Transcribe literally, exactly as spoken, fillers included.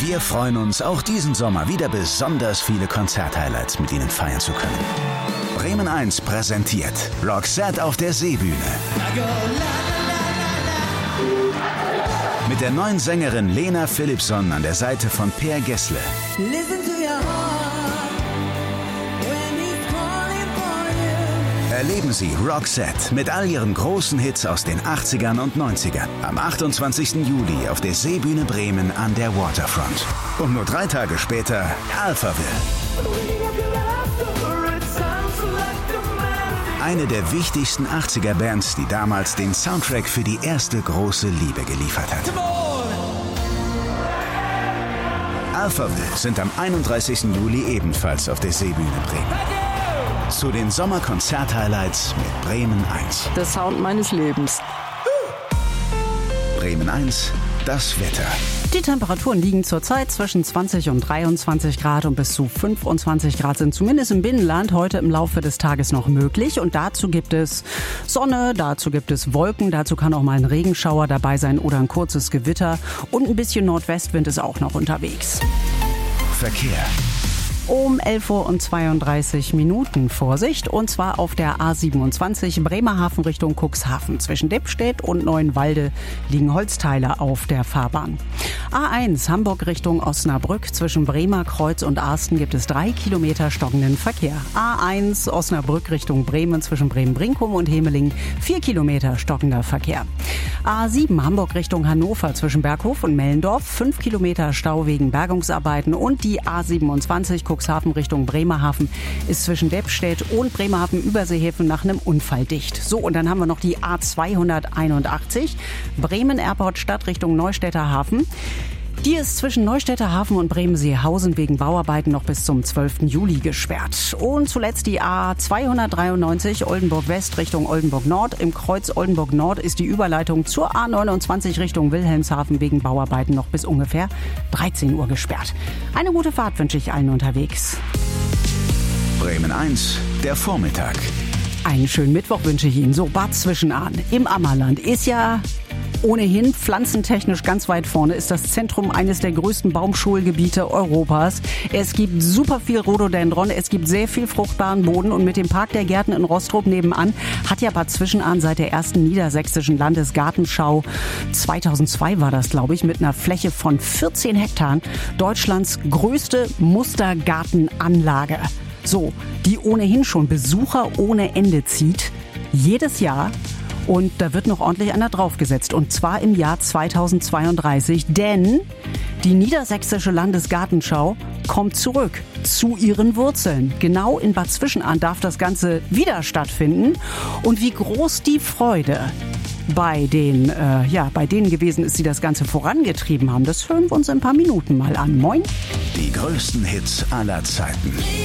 Wir freuen uns, auch diesen Sommer wieder besonders viele Konzerthighlights mit Ihnen feiern zu können. Bremen eins präsentiert Roxette auf der Seebühne. Mit der neuen Sängerin Lena Philipsson an der Seite von Per Gessle. Erleben Sie Roxette mit all ihren großen Hits aus den achtzigern und neunzigern am achtundzwanzigsten Juli auf der Seebühne Bremen an der Waterfront. Und nur drei Tage später Alphaville. Eine der wichtigsten achtziger-Bands, die damals den Soundtrack für die erste große Liebe geliefert hat. Alphaville sind am einunddreißigsten Juli ebenfalls auf der Seebühne Bremen. Zu den Sommerkonzert-Highlights mit Bremen eins. Der Sound meines Lebens. Bremen eins, das Wetter. Die Temperaturen liegen zurzeit zwischen zwanzig und dreiundzwanzig Grad und bis zu fünfundzwanzig Grad sind zumindest im Binnenland heute im Laufe des Tages noch möglich. Und dazu gibt es Sonne, dazu gibt es Wolken, dazu kann auch mal ein Regenschauer dabei sein oder ein kurzes Gewitter. Und ein bisschen Nordwestwind ist auch noch unterwegs. Verkehr. Um elf Uhr und zweiunddreißig Minuten Vorsicht, und zwar auf der A siebenundzwanzig Bremerhaven Richtung Cuxhaven. Zwischen Deppstedt und Neuenwalde liegen Holzteile auf der Fahrbahn. A eins Hamburg Richtung Osnabrück. Zwischen Bremerkreuz und Arsten gibt es drei Kilometer stockenden Verkehr. A eins Osnabrück Richtung Bremen. Zwischen Bremen-Brinkum und Hemeling vier Kilometer stockender Verkehr. A sieben Hamburg Richtung Hannover. Zwischen Berghof und Mellendorf fünf Kilometer Stau wegen Bergungsarbeiten. Und die A siebenundzwanzig Cuxhaven Richtung Bremerhaven ist zwischen Deppstedt und Bremerhaven-Überseehäfen nach einem Unfall dicht. So, und dann haben wir noch die A zweihunderteinundachtzig Bremen-Airport Stadt Richtung Neustädter Hafen. Die ist zwischen Neustädter Hafen und Bremen-Seehausen wegen Bauarbeiten noch bis zum zwölften Juli gesperrt. Und zuletzt die A zweihundertdreiundneunzig Oldenburg West Richtung Oldenburg Nord. Im Kreuz Oldenburg Nord ist die Überleitung zur A neunundzwanzig Richtung Wilhelmshaven wegen Bauarbeiten noch bis ungefähr dreizehn Uhr gesperrt. Eine gute Fahrt wünsche ich allen unterwegs. Bremen eins, der Vormittag. Einen schönen Mittwoch wünsche ich Ihnen. So, Bad Zwischenahn im Ammerland ist ja ohnehin pflanzentechnisch ganz weit vorne, ist das Zentrum eines der größten Baumschulgebiete Europas. Es gibt super viel Rhododendron, es gibt sehr viel fruchtbaren Boden, und mit dem Park der Gärten in Rostrop nebenan hat ja Bad Zwischenahn seit der ersten niedersächsischen Landesgartenschau zweitausendzwei war das, glaube ich, mit einer Fläche von vierzehn Hektar Deutschlands größte Mustergartenanlage. So, die ohnehin schon Besucher ohne Ende zieht, jedes Jahr. Und da wird noch ordentlich einer draufgesetzt. Und zwar im Jahr zweitausendzweiunddreißig. Denn die niedersächsische Landesgartenschau kommt zurück zu ihren Wurzeln. Genau in Bad Zwischenahn darf das Ganze wieder stattfinden. Und wie groß die Freude bei den, äh, ja, bei denen gewesen ist, die das Ganze vorangetrieben haben, das hören wir uns in ein paar Minuten mal an. Moin. Die größten Hits aller Zeiten.